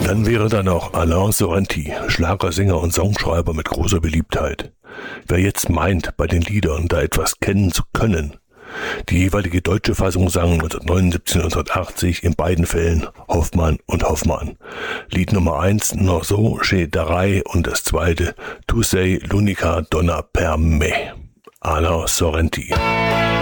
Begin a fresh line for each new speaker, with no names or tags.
Dann wäre da noch Alain Sorrenti, Schlagersänger und Songschreiber mit großer Beliebtheit. Wer jetzt meint, bei den Liedern da etwas kennen zu können, die jeweilige deutsche Fassung sang 1979 und 1980 in beiden Fällen Hoffmann und Hoffmann. Lied Nummer 1 noch so chez Darai und das zweite Tu sei l'unica donna per me. Alain Sorrenti.